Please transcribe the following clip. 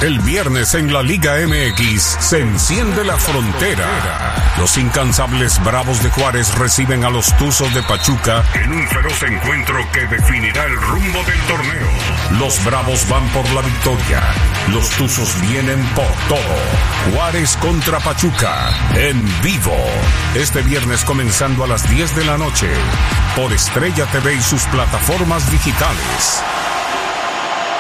El viernes en la Liga MX se enciende la frontera. Los incansables Bravos de Juárez reciben a los Tuzos de Pachuca en un feroz encuentro que definirá el rumbo del torneo. Los Bravos van por la victoria. Los Tuzos vienen por todo. Juárez contra Pachuca en vivo. Este viernes comenzando a las 10 de la noche por Estrella TV y sus plataformas digitales.